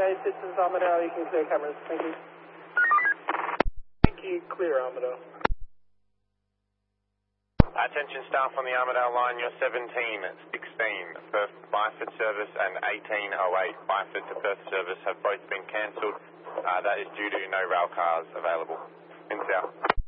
Bay, this is Armadale. You can clear cameras. Thank you. Thank you. Clear, Armadale. Attention staff on the Armadale line, you're 1716 Perth Byford service and 1808 Byford to Perth service have both been cancelled. That is due to no rail cars available. In south.